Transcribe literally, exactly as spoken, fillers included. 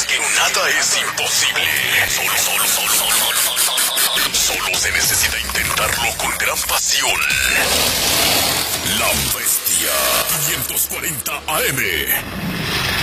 que nada es imposible. Solo, solo, solo, solo, solo, solo, solo se necesita intentarlo con gran pasión. La Bestia quinientos cuarenta A M.